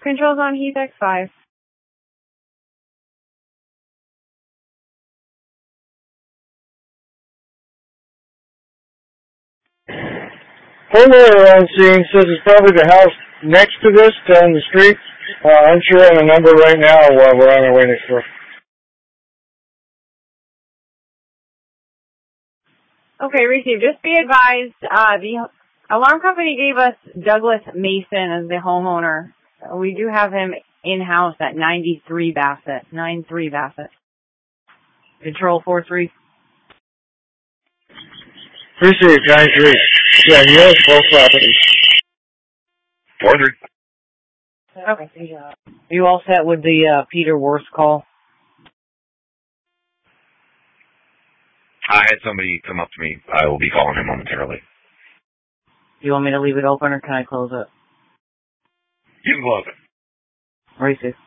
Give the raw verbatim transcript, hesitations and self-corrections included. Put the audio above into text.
Controls on Heath X five. Homeowner on scene says it's probably the house next to this down the street. Uh, unsure on the number right now while we're on our way next door. Okay, received. Just be advised, uh, the alarm company gave us Douglas Mason as the homeowner. We do have him in-house at ninety-three Bassett. ninety-three Bassett. Control four three. Appreciate it, ninety-three. Yeah, he owns both properties. four three. Okay. You all set with the uh, Peter Worst call? I had somebody come up to me. I will be calling him momentarily. Do you want me to leave it open or can I close it? You can close it. Racist.